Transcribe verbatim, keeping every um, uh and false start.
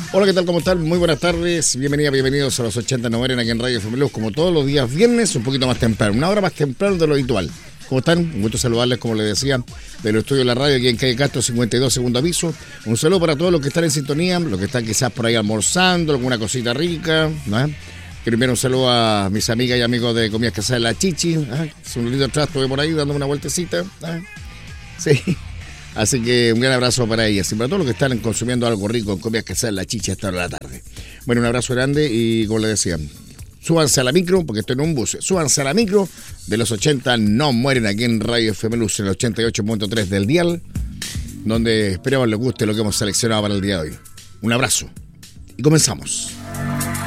Hola, ¿qué tal? ¿Cómo están? Muy buenas tardes. Bienvenidas, bienvenidos a los ochenta no mueren aquí en Radio F M Luz, como todos los días viernes, un poquito más temprano, una hora más temprano de lo habitual. ¿Cómo están? Un gusto saludarles, como les decía, de los estudios de la radio aquí en calle Castro cincuenta y dos, segundo aviso. Un saludo para todos los que están en sintonía, los que están quizás por ahí almorzando, alguna cosita rica, ¿no? Quiero enviar un saludo a mis amigas y amigos de Comidas Casadas La Chichi. ¿Ah? Es un lindo trato, estuve por ahí dándome una vueltecita. ¿Ah? Sí. Así que un gran abrazo para ellas y para todos los que están consumiendo algo rico en Comidas Casadas La Chichi hasta la tarde. Bueno, un abrazo grande y como les decía, súbanse a la micro, porque estoy en un bus, súbanse a la micro de los ochenta no mueren aquí en Radio F M Luz, en el ochenta y ocho punto tres del dial, donde esperamos les guste lo que hemos seleccionado para el día de hoy. Un abrazo y comenzamos.